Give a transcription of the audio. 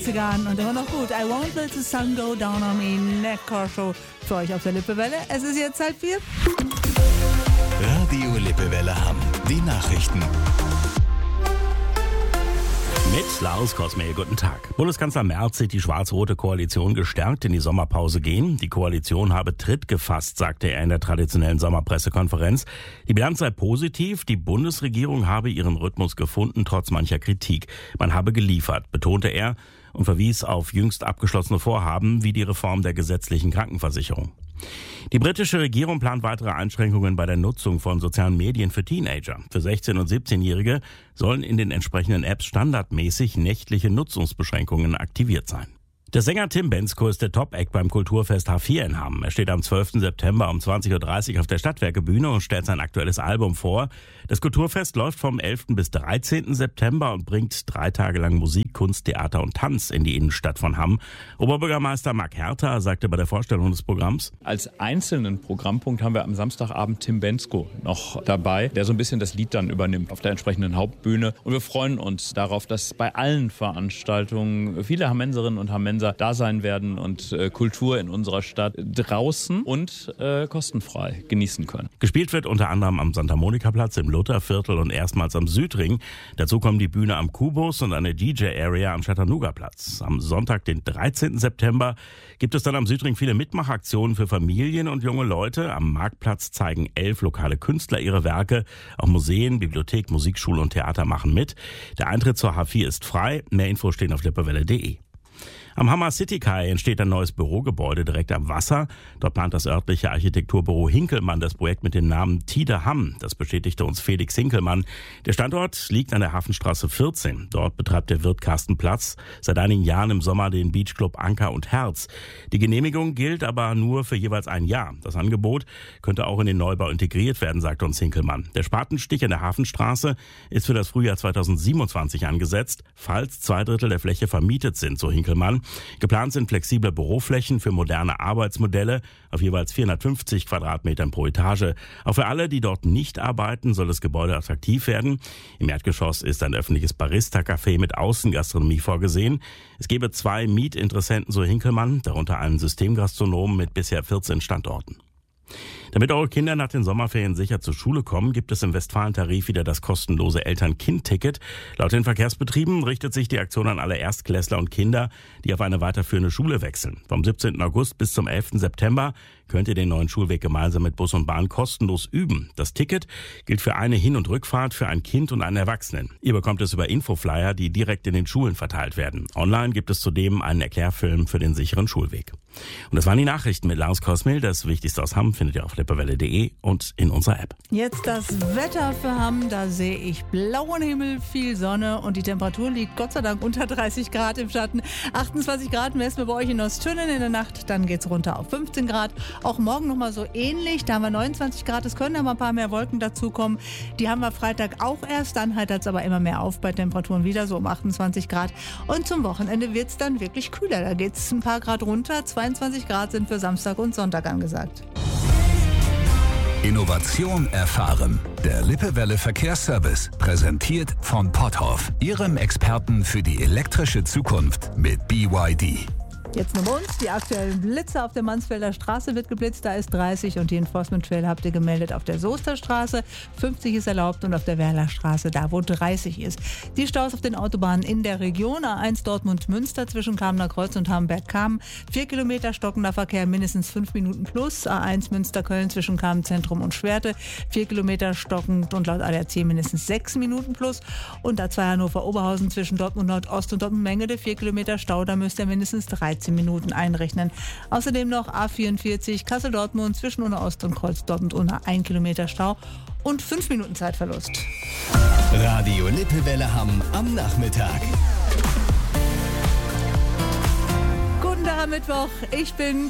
80ern und immer noch gut. I won't let the sun go down on me. Nat Core Show für euch auf der Lippewelle. Es ist jetzt 3:30. Radio Lippewelle Hamm. Die Nachrichten. Mit Lars Kosmel, guten Tag. Bundeskanzler Merz sieht die schwarz-rote Koalition gestärkt in die Sommerpause gehen. Die Koalition habe Tritt gefasst, sagte er in der traditionellen Sommerpressekonferenz. Die Bilanz sei positiv, die Bundesregierung habe ihren Rhythmus gefunden, trotz mancher Kritik. Man habe geliefert, betonte er und verwies auf jüngst abgeschlossene Vorhaben wie die Reform der gesetzlichen Krankenversicherung. Die britische Regierung plant weitere Einschränkungen bei der Nutzung von sozialen Medien für Teenager. Für 16- und 17-Jährige sollen in den entsprechenden Apps standardmäßig nächtliche Nutzungsbeschränkungen aktiviert sein. Der Sänger Tim Bendzko ist der Top-Act beim Kulturfest H4 in Hamm. Er steht am 12. September um 20.30 Uhr auf der Stadtwerkebühne und stellt sein aktuelles Album vor. Das Kulturfest läuft vom 11. bis 13. September und bringt 3 Tage lang Musik, Kunst, Theater und Tanz in die Innenstadt von Hamm. Oberbürgermeister Marc Herter sagte bei der Vorstellung des Programms: Als einzelnen Programmpunkt haben wir am Samstagabend Tim Bendzko noch dabei, der so ein bisschen das Lied dann übernimmt auf der entsprechenden Hauptbühne. Und wir freuen uns darauf, dass bei allen Veranstaltungen viele Hammenserinnen und Hammenser da sein werden und Kultur in unserer Stadt draußen und kostenfrei genießen können. Gespielt wird unter anderem am Santa-Monika-Platz, im Lutherviertel und erstmals am Südring. Dazu kommen die Bühne am Kubus und eine DJ-Area am Chattanooga-Platz. Am Sonntag, den 13. September, gibt es dann am Südring viele Mitmachaktionen für Familien und junge Leute. Am Marktplatz zeigen 11 lokale Künstler ihre Werke. Auch Museen, Bibliothek, Musikschule und Theater machen mit. Der Eintritt zur H4 ist frei. Mehr Infos stehen auf lippewelle.de. Am Hammer City Kai entsteht ein neues Bürogebäude direkt am Wasser. Dort plant das örtliche Architekturbüro Hinkelmann das Projekt mit dem Namen Tide Hamm. Das bestätigte uns Felix Hinkelmann. Der Standort liegt an der Hafenstraße 14. Dort betreibt der Wirt Carsten Platz seit einigen Jahren im Sommer den Beachclub Anker und Herz. Die Genehmigung gilt aber nur für jeweils ein Jahr. Das Angebot könnte auch in den Neubau integriert werden, sagt uns Hinkelmann. Der Spatenstich an der Hafenstraße ist für das Frühjahr 2027 angesetzt, falls 2/3 der Fläche vermietet sind, so Hinkelmann. Geplant sind flexible Büroflächen für moderne Arbeitsmodelle auf jeweils 450 Quadratmetern pro Etage. Auch für alle, die dort nicht arbeiten, soll das Gebäude attraktiv werden. Im Erdgeschoss ist ein öffentliches Barista-Café mit Außengastronomie vorgesehen. Es gebe 2 Mietinteressenten, so Hinkelmann, darunter einen Systemgastronomen mit bisher 14 Standorten. Damit eure Kinder nach den Sommerferien sicher zur Schule kommen, gibt es im Westfalentarif wieder das kostenlose Eltern-Kind-Ticket. Laut den Verkehrsbetrieben richtet sich die Aktion an alle Erstklässler und Kinder, die auf eine weiterführende Schule wechseln. Vom 17. August bis zum 11. September könnt ihr den neuen Schulweg gemeinsam mit Bus und Bahn kostenlos üben. Das Ticket gilt für eine Hin- und Rückfahrt für ein Kind und einen Erwachsenen. Ihr bekommt es über Infoflyer, die direkt in den Schulen verteilt werden. Online gibt es zudem einen Erklärfilm für den sicheren Schulweg. Und das waren die Nachrichten mit Lars Kosmel. Das Wichtigste aus Hamm findet ihr auf lippewelle.de und in unserer App. Jetzt das Wetter für Hamm. Da sehe ich blauen Himmel, viel Sonne und die Temperatur liegt Gott sei Dank unter 30 Grad im Schatten. 28 Grad messen wir bei euch in Osttünen in der Nacht. Dann geht's runter auf 15 Grad. Auch morgen nochmal so ähnlich. Da haben wir 29 Grad. Es können aber ein paar mehr Wolken dazukommen. Die haben wir Freitag auch erst. Dann heitert es aber immer mehr auf bei Temperaturen wieder so um 28 Grad. Und zum Wochenende wird es dann wirklich kühler. Da geht es ein paar Grad runter. 22 Grad sind für Samstag und Sonntag angesagt. Innovation erfahren. Der Lippewelle Verkehrsservice, präsentiert von Potthoff, Ihrem Experten für die elektrische Zukunft mit BYD. Jetzt nur uns. Die aktuellen Blitze auf der Mansfelder Straße wird geblitzt. Da ist 30 und die Enforcement Trail habt ihr gemeldet auf der Soester Straße. 50 ist erlaubt und auf der Werler Straße, da wo 30 ist. Die Staus auf den Autobahnen in der Region. A1 Dortmund-Münster zwischen Kamener Kreuz und Hamburg-Kamen. 4 Kilometer stockender Verkehr, mindestens 5 Minuten plus. A1 Münster-Köln zwischen Kamen-Zentrum und Schwerte. 4 Kilometer stockend und laut ADAC mindestens 6 Minuten plus. Und A2 Hannover-Oberhausen zwischen Dortmund Nordost und Dortmund Mengede. 4 Kilometer Stau, da müsst ihr mindestens 13 Minuten einrechnen. Außerdem noch A44 Kassel-Dortmund zwischen Unna Ost und Kreuz Dortmund-Unna 1 Kilometer Stau und 5 Minuten Zeitverlust. Radio Lippewelle Hamm am Nachmittag. Guten Tag am Mittwoch. Ich bin